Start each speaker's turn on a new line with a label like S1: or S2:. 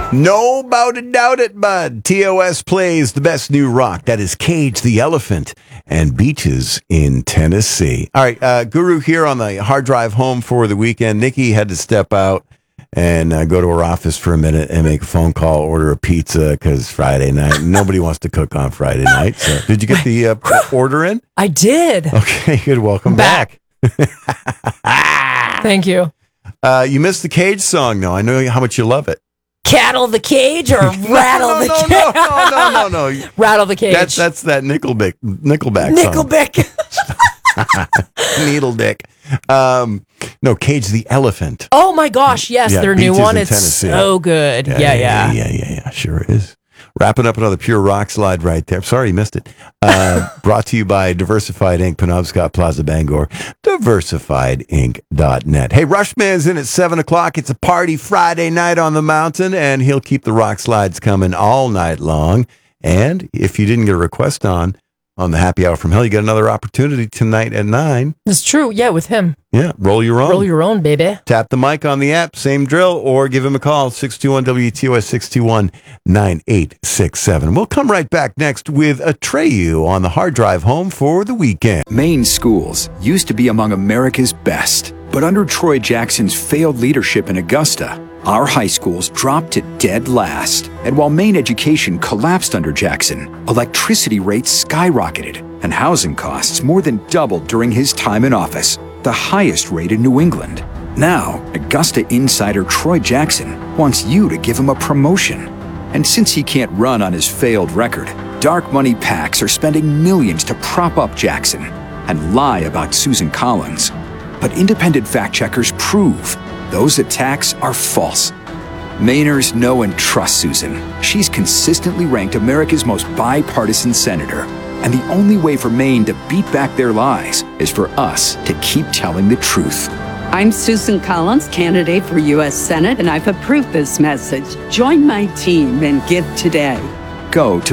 S1: No bout it, doubt it, bud. TOS plays the best new rock. That is Cage the Elephant and Beaches in Tennessee. All right, Guru here on the hard drive home for the weekend. Nikki had to step out and go to her office for a minute and make a phone call, order a pizza because Friday night. Nobody wants to cook on Friday night. So, did you get the order in?
S2: I did.
S1: Okay, good. Welcome back.
S2: Thank you.
S1: You missed the Cage song, though. I know how much you love it.
S2: Cattle the cage or rattle the cage?
S1: No.
S2: Rattle the cage.
S1: That's that Nickelback song.
S2: Nickelback.
S1: Needle dick. No, Cage the Elephant.
S2: Oh my gosh, yes,
S1: Yeah,
S2: their new
S1: Beaches
S2: one
S1: in
S2: is
S1: Tennessee.
S2: so good. Yeah.
S1: Sure is. Wrapping up another pure rock slide right there. Sorry you missed it. Brought to you by Diversified Inc., Penobscot Plaza, Bangor, diversifiedinc.net. Hey, Rushman's in at 7 o'clock. It's a party Friday night on the mountain, and he'll keep the rock slides coming all night long. And if you didn't get a request on the Happy Hour from Hell, you got another opportunity tonight at 9.
S2: It's true. Yeah, with him.
S1: Yeah, roll your own.
S2: Roll your own, baby.
S1: Tap the mic on the app, same drill, or give him a call, 621-WTOS, 621-9867. We'll come right back next with Atreyu on the hard drive home for the weekend.
S3: Maine schools used to be among America's best, but under Troy Jackson's failed leadership in Augusta, our high schools dropped to dead last. And while Maine education collapsed under Jackson, electricity rates skyrocketed, and housing costs more than doubled during his time in office, the highest rate in New England. Now, Augusta insider Troy Jackson wants you to give him a promotion. And since he can't run on his failed record, dark money PACs are spending millions to prop up Jackson and lie about Susan Collins. But independent fact checkers prove those attacks are false. Mainers know and trust Susan. She's consistently ranked America's most bipartisan senator. And the only way for Maine to beat back their lies is for us to keep telling the truth.
S4: I'm Susan Collins, candidate for U.S. Senate, and I've approved this message. Join my team and give today.
S3: Go to